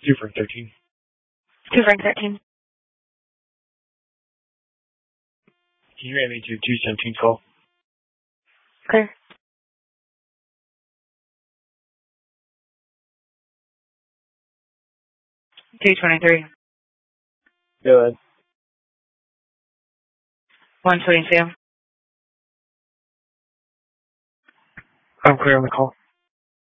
2 Frank 13. 2 Frank 13. Can you add me to 217 call? Clear. 223. Go ahead. 122. I'm clear on the call.